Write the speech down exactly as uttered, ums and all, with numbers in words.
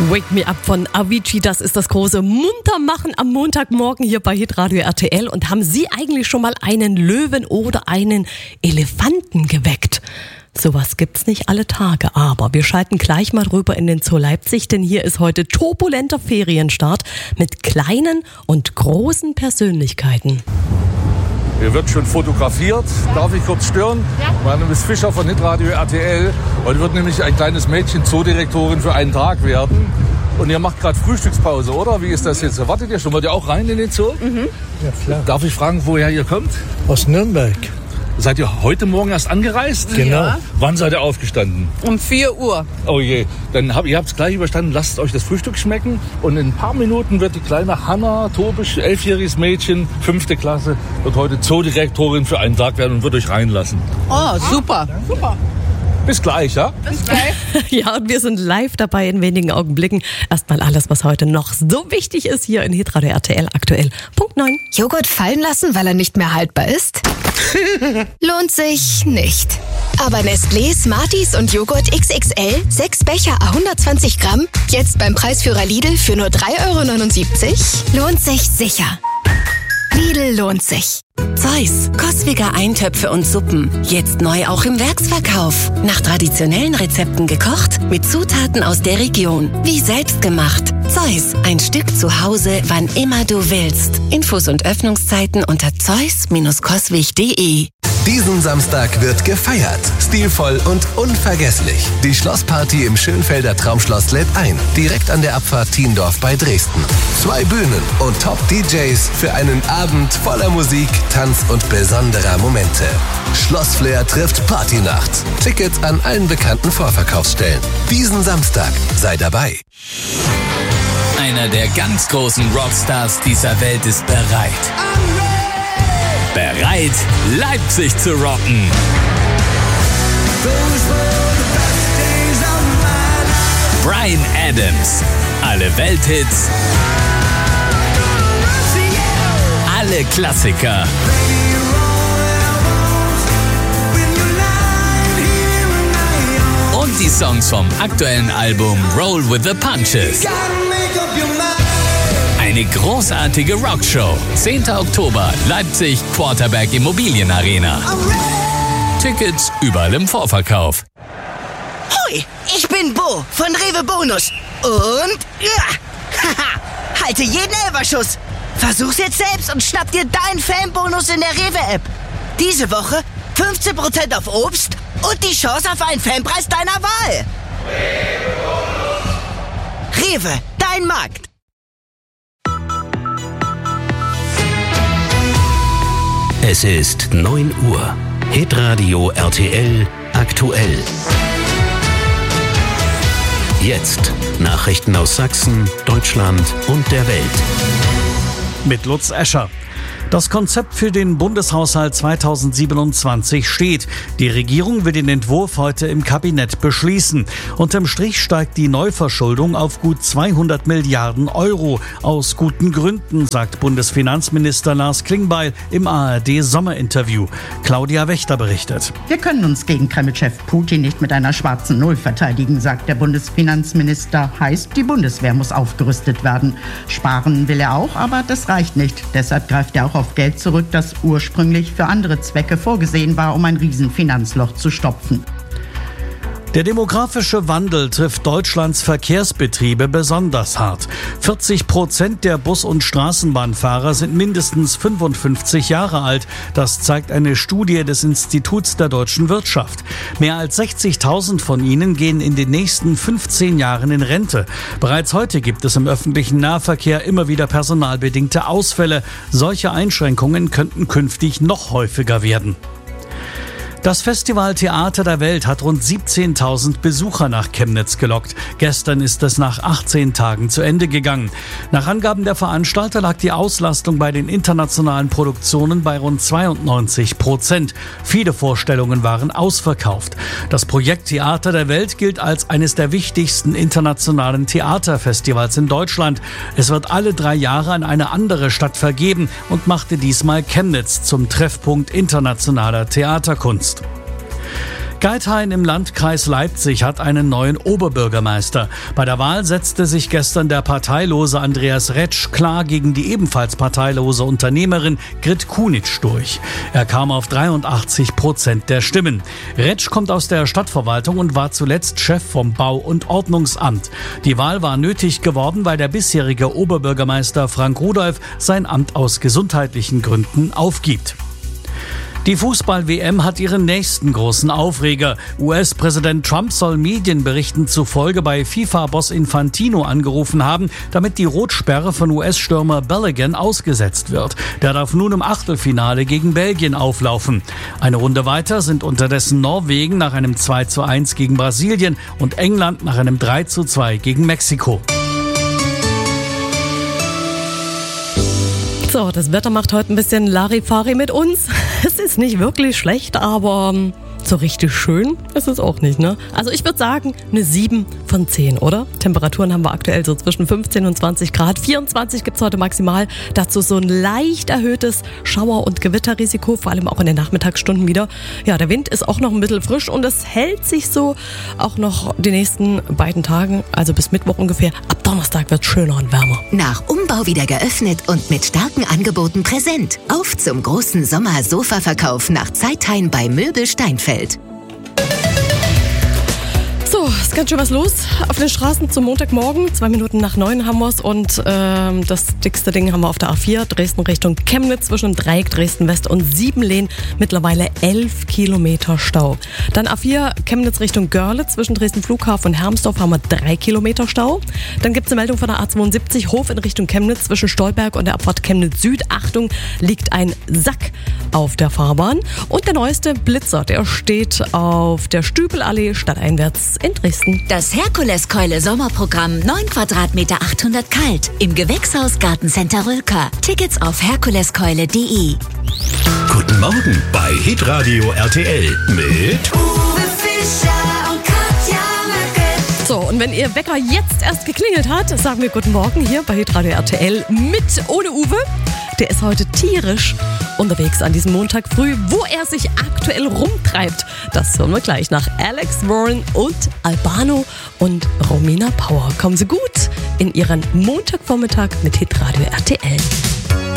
Wake Me Up von Avicii, das ist das große Muntermachen am Montagmorgen hier bei Hitradio R T L. Und haben Sie eigentlich schon mal einen Löwen oder einen Elefanten geweckt? Sowas gibt's nicht alle Tage, aber wir schalten gleich mal rüber in den Zoo Leipzig, denn hier ist heute turbulenter Ferienstart mit kleinen und großen Persönlichkeiten. Hier wird schon fotografiert. Darf ich kurz stören? Ja. Mein Name ist Fischer von Hitradio R T L. Heute wird nämlich ein kleines Mädchen Zoodirektorin für einen Tag werden. Und ihr macht gerade Frühstückspause, oder? Wie ist das jetzt? Wartet ihr schon? Wollt ihr auch rein in den Zoo? Mhm. Ja, klar. Darf ich fragen, woher ihr kommt? Aus Nürnberg. Seid ihr heute Morgen erst angereist? Genau. Ja. Wann seid ihr aufgestanden? Um vier Uhr. Oh je, dann habt ihr es gleich überstanden. Lasst euch das Frühstück schmecken. Und in ein paar Minuten wird die kleine Hanna Tobisch, elfjähriges Mädchen, fünfte Klasse, wird heute Zoodirektorin für einen Tag werden und wird euch reinlassen. Oh, super. Ja. Super. Bis gleich, ja? Bis gleich. Ja, und wir sind live dabei in wenigen Augenblicken. Erstmal alles, was heute noch so wichtig ist, hier in Hitradio R T L aktuell. Punkt neun. Joghurt fallen lassen, weil er nicht mehr haltbar ist? Lohnt sich nicht. Aber Nestlé, Smarties und Joghurt X X L, sechs Becher à hundertzwanzig Gramm, jetzt beim Preisführer Lidl für nur drei Euro neunundsiebzig? Lohnt sich sicher. Lidl lohnt sich. Zeus, Coswigger Eintöpfe und Suppen. Jetzt neu auch im Werksverkauf. Nach traditionellen Rezepten gekocht, mit Zutaten aus der Region. Wie selbst gemacht. Zeus, ein Stück zu Hause, wann immer du willst. Infos und Öffnungszeiten unter zeus Bindestrich coswig punkt de. Diesen Samstag wird gefeiert. Stilvoll und unvergesslich. Die Schlossparty im Schönfelder Traumschloss lädt ein. Direkt an der Abfahrt Thiendorf bei Dresden. Zwei Bühnen und Top-D Js für einen Abend voller Musik, Tanz und besonderer Momente. Schlossflair trifft Partynacht. Tickets an allen bekannten Vorverkaufsstellen. Diesen Samstag sei dabei. Einer der ganz großen Rockstars dieser Welt ist bereit. Bereit, Leipzig zu rocken. Bryan Adams. Alle Welthits. Alle Klassiker. Und die Songs vom aktuellen Album Roll with the Punches. Eine großartige Rockshow. zehnten Oktober, Leipzig, Quarterback Immobilienarena. Tickets überall im Vorverkauf. Hoi, ich bin Bo von Rewe Bonus. Und ja, haha, halte jeden Elferschuss. Versuch's jetzt selbst und schnapp dir deinen Fanbonus in der Rewe-App. Diese Woche fünfzehn Prozent auf Obst und die Chance auf einen Fanpreis deiner Wahl. Rewe, dein Markt. Es ist neun Uhr. Hitradio R T L aktuell. Jetzt Nachrichten aus Sachsen, Deutschland und der Welt. Mit Lutz Escher. Das Konzept für den Bundeshaushalt zweitausendsiebenundzwanzig steht. Die Regierung will den Entwurf heute im Kabinett beschließen. Unterm Strich steigt die Neuverschuldung auf gut zweihundert Milliarden Euro. Aus guten Gründen, sagt Bundesfinanzminister Lars Klingbeil im A R D-Sommerinterview. Claudia Wächter berichtet. Wir können uns gegen Kreml-Chef Putin nicht mit einer schwarzen Null verteidigen, sagt der Bundesfinanzminister. Heißt, die Bundeswehr muss aufgerüstet werden. Sparen will er auch, aber das reicht nicht. Deshalb greift er auch auf auf Geld zurück, das ursprünglich für andere Zwecke vorgesehen war, um ein Riesenfinanzloch zu stopfen. Der demografische Wandel trifft Deutschlands Verkehrsbetriebe besonders hart. vierzig Prozent der Bus- und Straßenbahnfahrer sind mindestens fünfundfünfzig Jahre alt. Das zeigt eine Studie des Instituts der deutschen Wirtschaft. Mehr als sechzigtausend von ihnen gehen in den nächsten fünfzehn Jahren in Rente. Bereits heute gibt es im öffentlichen Nahverkehr immer wieder personalbedingte Ausfälle. Solche Einschränkungen könnten künftig noch häufiger werden. Das Festival Theater der Welt hat rund siebzehntausend Besucher nach Chemnitz gelockt. Gestern ist es nach achtzehn Tagen zu Ende gegangen. Nach Angaben der Veranstalter lag die Auslastung bei den internationalen Produktionen bei rund zweiundneunzig Prozent. Viele Vorstellungen waren ausverkauft. Das Projekt Theater der Welt gilt als eines der wichtigsten internationalen Theaterfestivals in Deutschland. Es wird alle drei Jahre an eine andere Stadt vergeben und machte diesmal Chemnitz zum Treffpunkt internationaler Theaterkunst. Geithain im Landkreis Leipzig hat einen neuen Oberbürgermeister. Bei der Wahl setzte sich gestern der parteilose Andreas Retsch klar gegen die ebenfalls parteilose Unternehmerin Grit Kunitsch durch. Er kam auf dreiundachtzig Prozent der Stimmen. Retsch kommt aus der Stadtverwaltung und war zuletzt Chef vom Bau- und Ordnungsamt. Die Wahl war nötig geworden, weil der bisherige Oberbürgermeister Frank Rudolph sein Amt aus gesundheitlichen Gründen aufgibt. Die Fußball-W M hat ihren nächsten großen Aufreger. U S-Präsident Trump soll Medienberichten zufolge bei FIFA-Boss Infantino angerufen haben, damit die Rotsperre von U S-Stürmer Balogun ausgesetzt wird. Der darf nun im Achtelfinale gegen Belgien auflaufen. Eine Runde weiter sind unterdessen Norwegen nach einem zwei zu eins gegen Brasilien und England nach einem drei zu zwei gegen Mexiko. So, das Wetter macht heute ein bisschen Larifari mit uns. Es ist nicht wirklich schlecht, aber so richtig schön ist es auch nicht, ne? Also ich würde sagen, eine sieben von zehn, oder? Temperaturen haben wir aktuell so zwischen fünfzehn und zwanzig Grad. vierundzwanzig gibt es heute maximal. Dazu so ein leicht erhöhtes Schauer- und Gewitterrisiko, vor allem auch in den Nachmittagsstunden wieder. Ja, der Wind ist auch noch ein bisschen frisch und es hält sich so auch noch die nächsten beiden Tagen, also bis Mittwoch ungefähr. Ab Donnerstag wird es schöner und wärmer. Nach Umbau wieder geöffnet und mit starken Angeboten präsent. Auf zum großen Sommer-Sofa-Verkauf nach Zeithain bei Möbel Steinfeld. So, ist ganz schön was los auf den Straßen zum Montagmorgen. Zwei Minuten nach neun haben wir es und ähm, das dickste Ding haben wir auf der A vier, Dresden Richtung Chemnitz zwischen dem Dreieck Dresden West und Siebenlehn. Mittlerweile elf Kilometer Stau. Dann A vier, Chemnitz Richtung Görlitz zwischen Dresden Flughafen und Hermsdorf haben wir drei Kilometer Stau. Dann gibt es eine Meldung von der A zweiundsiebzig, Hof in Richtung Chemnitz zwischen Stolberg und der Abfahrt Chemnitz Süd. Achtung, liegt ein Sack auf der Fahrbahn. Und der neueste Blitzer, der steht auf der Stübelallee stadteinwärts in Dresden. Das Herkuleskeule Sommerprogramm neun Quadratmeter achthundert kalt im Gewächshaus Gartencenter Rülker. Tickets auf herkuleskeule punkt de. Guten Morgen bei Hitradio R T L mit Uwe Fischer und Katja Möcke. So, und wenn Ihr Wecker jetzt erst geklingelt hat, sagen wir guten Morgen hier bei Hitradio R T L mit ohne Uwe. Der ist heute tierisch unterwegs an diesem Montag früh. Wo er sich aktuell rumtreibt, das hören wir gleich nach Alex Warren und Albano und Romina Power. Kommen Sie gut in Ihren Montagvormittag mit Hitradio R T L.